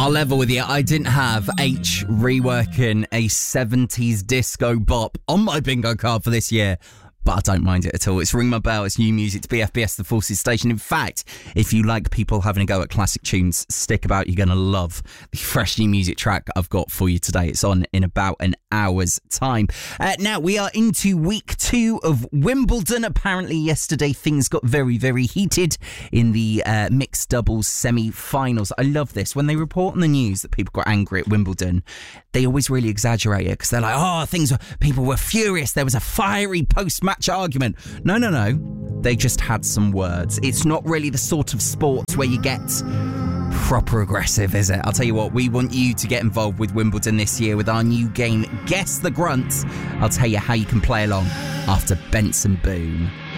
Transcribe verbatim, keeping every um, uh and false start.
I'll level with you. I didn't have H reworking a seventies disco bop on my bingo card for this year, but I don't mind it at all. It's Ring My Bell. It's new music to B F B S, the Forces station. In fact, if you like people having a go at classic tunes, stick about. You're going to love the fresh new music track I've got for you today. It's on in about an hour's time. Uh, now, we are into week two of Wimbledon. Apparently, yesterday, things got very, very heated in the uh, mixed doubles semi-finals. I love this. When they report on the news that people got angry at Wimbledon, they always really exaggerate it because they're like, oh, things were, people were furious. There was a fiery post-match match argument. No, no, no. They just had some words. It's not really the sort of sport where you get proper aggressive, is it? I'll tell you what, we want you to get involved with Wimbledon this year with our new game, Guess the Grunt. I'll tell you how you can play along after Benson Boone.